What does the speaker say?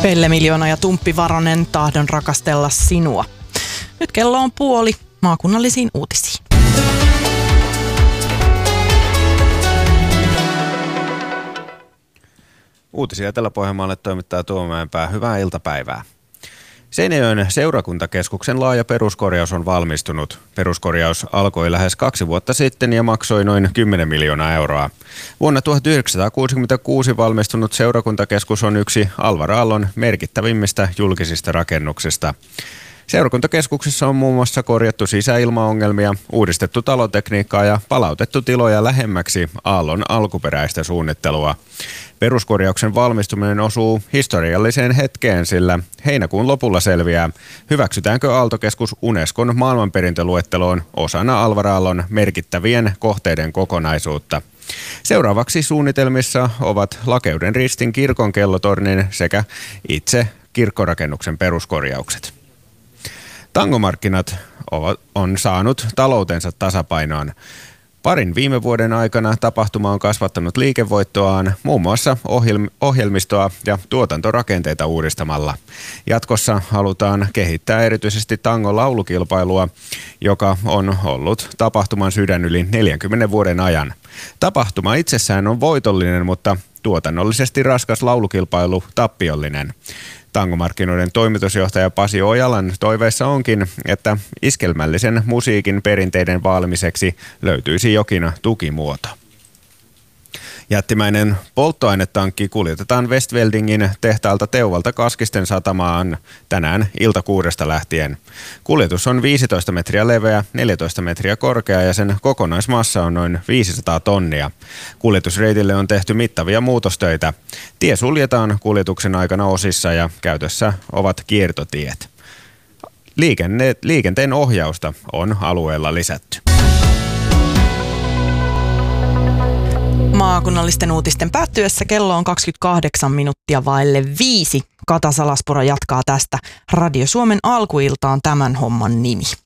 Pelle Miljoona ja Tumppi Varonen, tahdon rakastella sinua. Nyt kello on 1:30 maakunnallisiin uutisiin. Uutisia Etelä-Pohjanmaalle toimittaa Tuomo Mäenpää. Hyvää iltapäivää. Seinäjoen seurakuntakeskuksen laaja peruskorjaus on valmistunut. Peruskorjaus alkoi lähes 2 vuotta sitten ja maksoi noin 10 miljoonaa euroa. Vuonna 1966 valmistunut seurakuntakeskus on yksi Alvar Aallon merkittävimmistä julkisista rakennuksista. Seurakuntakeskuksessa on muun muassa korjattu sisäilmaongelmia, uudistettu talotekniikkaa ja palautettu tiloja lähemmäksi Aallon alkuperäistä suunnittelua. Peruskorjauksen valmistuminen osuu historialliseen hetkeen, sillä heinäkuun lopulla selviää, hyväksytäänkö Aalto-keskus Unescon maailmanperintöluetteloon osana Alvar Aallon merkittävien kohteiden kokonaisuutta. Seuraavaksi suunnitelmissa ovat Lakeuden ristin kirkon kellotornin sekä itse kirkkorakennuksen peruskorjaukset. Tangomarkkinat on saanut taloutensa tasapainoon. Parin viime vuoden aikana tapahtuma on kasvattanut liikevoittoaan muun muassa ohjelmistoa ja tuotantorakenteita uudistamalla. Jatkossa halutaan kehittää erityisesti tangon laulukilpailua, joka on ollut tapahtuman sydän yli 40 vuoden ajan. Tapahtuma itsessään on voitollinen, mutta tuotannollisesti raskas laulukilpailu tappiollinen. Tangomarkkinoiden toimitusjohtaja Pasi Ojalan toiveissa onkin, että iskelmällisen musiikin perinteiden vaalimiseksi löytyisi jokin tukimuoto. Jättimäinen polttoainetankki kuljetetaan Westveldingin tehtaalta Teuvalta Kaskisten satamaan tänään ilta 6 lähtien. Kuljetus on 15 metriä leveä, 14 metriä korkea ja sen kokonaismassa on noin 500 tonnia. Kuljetusreitille on tehty mittavia muutostöitä. Tie suljetaan kuljetuksen aikana osissa ja käytössä ovat kiertotiet. Liikenteen ohjausta on alueella lisätty. Maakunnallisten uutisten päättyessä kello on 28 minuuttia vaille 5. Kata Salaspuro jatkaa tästä. Radio Suomen alkuilta on tämän homman nimi.